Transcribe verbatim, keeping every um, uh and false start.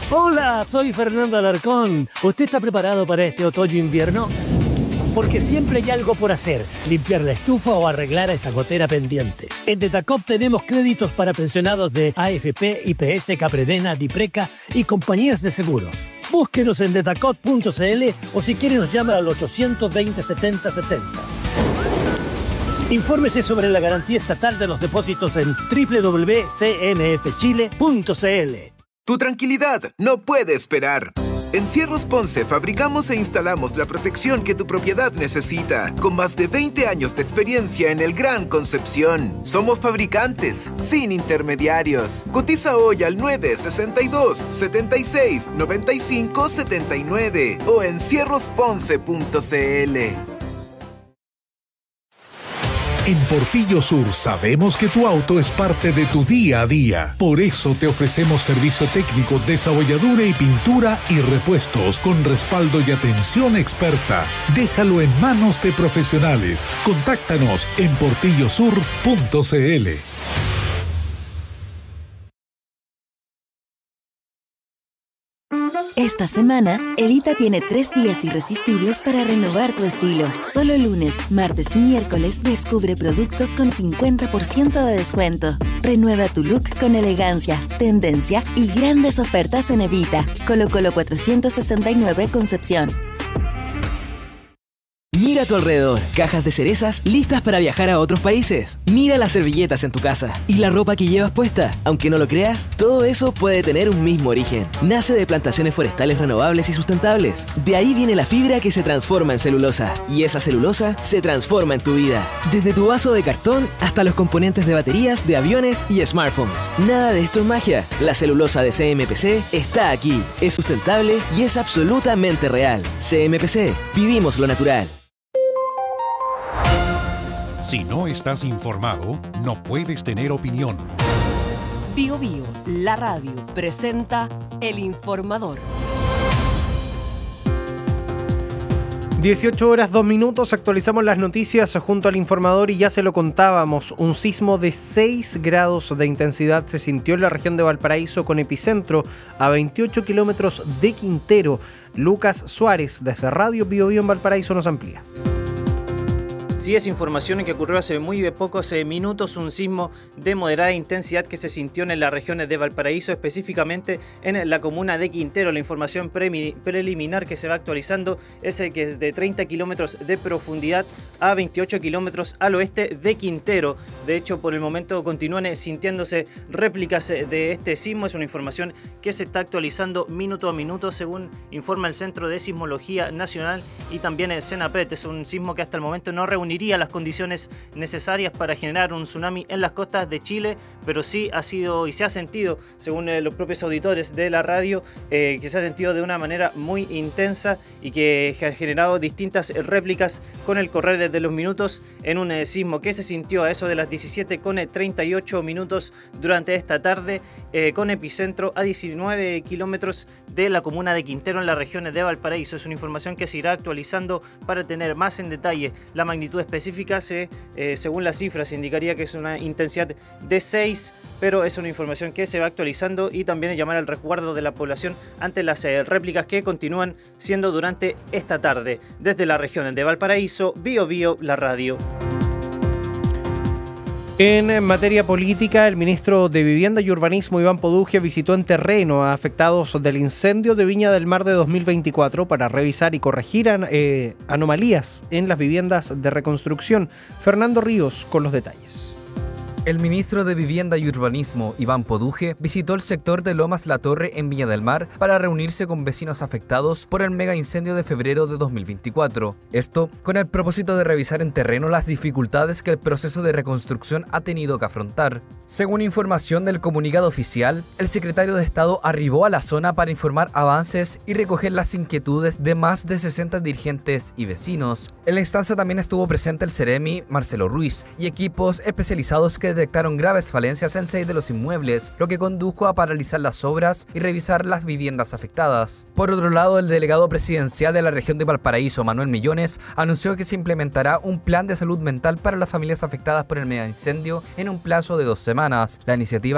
Hola, soy Fernando Alarcón. ¿Usted está preparado para este otoño-invierno? Porque siempre hay algo por hacer, limpiar la estufa o arreglar a esa gotera pendiente. En Detacop tenemos créditos para pensionados de A F P, I P S, Capredena, Dipreca y compañías de seguros. Búsquenos en detacop punto c l o si quiere nos llama al ochocientos veinte, setenta setenta. Infórmese sobre la garantía estatal de los depósitos en doble u doble u doble u punto c m f chile punto c l. Tu tranquilidad no puede esperar. En Cierros Ponce fabricamos e instalamos la protección que tu propiedad necesita, con más de veinte años de experiencia en el Gran Concepción. Somos fabricantes, sin intermediarios. Cotiza hoy al nueve sesenta y dos, setenta y seis, noventa y cinco, setenta y nueve o en cierros ponce punto c l. En Portillo Sur sabemos que tu auto es parte de tu día a día. Por eso te ofrecemos servicio técnico, desabolladura y pintura y repuestos con respaldo y atención experta. Déjalo en manos de profesionales. Contáctanos en portillo sur punto c l. Esta semana, Evita tiene tres días irresistibles para renovar tu estilo. Solo lunes, martes y miércoles descubre productos con cincuenta por ciento de descuento. Renueva tu look con elegancia, tendencia y grandes ofertas en Evita. Colo Colo cuatrocientos sesenta y nueve Concepción. Mira a tu alrededor, cajas de cerezas listas para viajar a otros países. Mira las servilletas en tu casa y la ropa que llevas puesta. Aunque no lo creas, todo eso puede tener un mismo origen. Nace de plantaciones forestales renovables y sustentables. De ahí viene la fibra que se transforma en celulosa. Y esa celulosa se transforma en tu vida. Desde tu vaso de cartón hasta los componentes de baterías, de aviones y smartphones. Nada de esto es magia. La celulosa de C M P C está aquí. Es sustentable y es absolutamente real. C M P C. Vivimos lo natural. Si no estás informado, no puedes tener opinión. Bio Bio, la radio, presenta El Informador. dieciocho horas, dos minutos, actualizamos las noticias junto al Informador y ya se lo contábamos, un sismo de seis grados de intensidad se sintió en la región de Valparaíso con epicentro a veintiocho kilómetros de Quintero. Lucas Suárez, desde Radio Bio Bio en Valparaíso, nos amplía. Sí, es información que ocurrió hace muy pocos minutos, un sismo de moderada intensidad que se sintió en las regiones de Valparaíso, específicamente en la comuna de Quintero. La información pre- preliminar que se va actualizando es que es de treinta kilómetros de profundidad a veintiocho kilómetros al oeste de Quintero. De hecho, por el momento continúan sintiéndose réplicas de este sismo. Es una información que se está actualizando minuto a minuto, según informa el Centro de Sismología Nacional y también el CENAPRED. Es un sismo que hasta el momento no reuniría las condiciones necesarias para generar un tsunami en las costas de Chile, pero sí ha sido y se ha sentido, según eh, los propios auditores de la radio, eh, que se ha sentido de una manera muy intensa y que ha generado distintas réplicas con el correr de los minutos en un eh, sismo que se sintió a eso de las diecisiete con treinta y ocho minutos durante esta tarde, eh, con epicentro a diecinueve kilómetros de la comuna de Quintero en las regiones de Valparaíso. Es una información que se irá actualizando para tener más en detalle la magnitud específica. Se, eh, según las cifras indicaría que es una intensidad de seis, pero es una información que se va actualizando y también llamar al resguardo de la población ante las eh, réplicas que continúan siendo durante esta tarde. Desde la región de Valparaíso, Bio Bio, la radio. En materia política, el ministro de Vivienda y Urbanismo, Iván Poduje, visitó en terreno a afectados del incendio de Viña del Mar de dos mil veinticuatro para revisar y corregir eh, anomalías en las viviendas de reconstrucción. Fernando Ríos con los detalles. El ministro de Vivienda y Urbanismo, Iván Poduje, visitó el sector de Lomas La Torre en Viña del Mar para reunirse con vecinos afectados por el mega incendio de febrero de dos mil veinticuatro. Esto con el propósito de revisar en terreno las dificultades que el proceso de reconstrucción ha tenido que afrontar. Según información del comunicado oficial, el secretario de Estado arribó a la zona para informar avances y recoger las inquietudes de más de sesenta dirigentes y vecinos. En la instancia también estuvo presente el Ceremi, Marcelo Ruiz, y equipos especializados que detectaron graves falencias en seis de los inmuebles, lo que condujo a paralizar las obras y revisar las viviendas afectadas. Por otro lado, el delegado presidencial de la región de Valparaíso, Manuel Millones, anunció que se implementará un plan de salud mental para las familias afectadas por el mega incendio en un plazo de dos semanas. La iniciativa